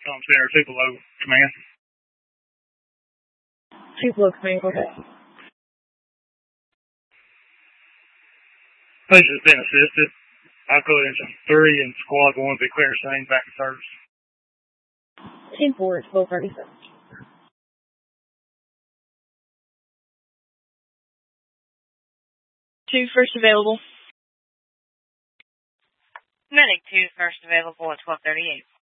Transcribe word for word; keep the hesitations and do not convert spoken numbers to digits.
Tom Center, Tupelo Command. Tupelo Command, go ahead. Patient's been assisted. I code engine three and squad one be clear same back in service. ten four, it's twelve thirty-seven. Two first available. Medic two first available at twelve thirty-eight.